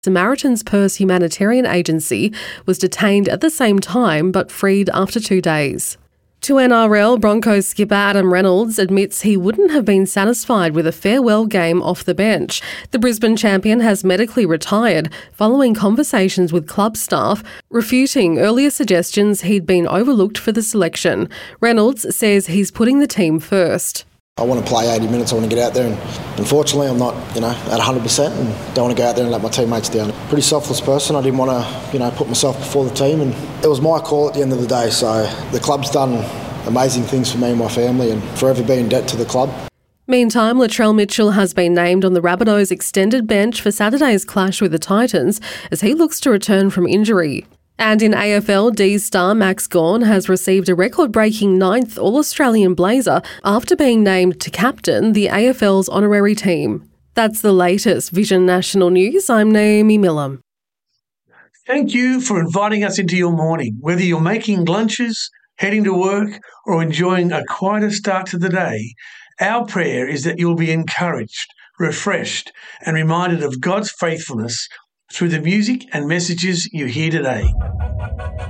Samaritan's Purse humanitarian agency, was detained at the same time but freed after 2 days. To NRL, Broncos skipper Adam Reynolds admits he wouldn't have been satisfied with a farewell game off the bench. The Brisbane champion has medically retired following conversations with club staff, refuting earlier suggestions he'd been overlooked for the selection. Reynolds says he's putting the team first. I want to play 80 minutes, I want to get out there, and unfortunately I'm not, at 100% and don't want to go out there and let my teammates down. Pretty selfless person, I didn't want to, put myself before the team, and it was my call at the end of the day, so the club's done amazing things for me and my family and forever be in debt to the club. Meantime, Latrell Mitchell has been named on the Rabbitohs extended bench for Saturday's clash with the Titans as he looks to return from injury. And in AFL, D's star Max Gawn has received a record-breaking 9th All-Australian Blazer after being named to captain the AFL's honorary team. That's the latest Vision National News. I'm Naomi Millam. Thank you for inviting us into your morning. Whether you're making lunches, heading to work, or enjoying a quieter start to the day, our prayer is that you'll be encouraged, refreshed, and reminded of God's faithfulness through the music and messages you hear today.